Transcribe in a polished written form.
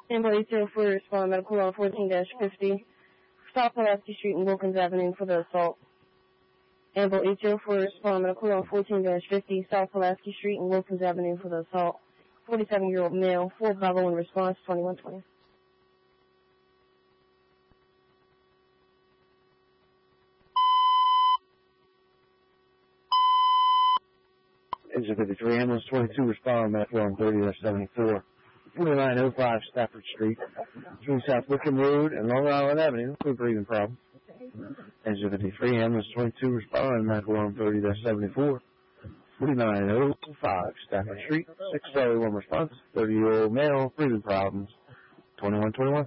Amble 804, respond medical on 14-50, South Pulaski Street and Wilkins Avenue for the assault. Amble 804, respond medical on 14-50, South Pulaski Street and Wilkins Avenue for the assault. 47-year-old male, 450 in response, 2120. Engine 53, ambulance 22, respond medical on 30-74. 4905 Stafford Street, between South Wickham Road and Long Island Avenue, for breathing problem. Engine 53, ambulance 22, respond medical on 30-74. 4905 Stafford Street, 671 response, 30-year-old male, breathing problems, 2121.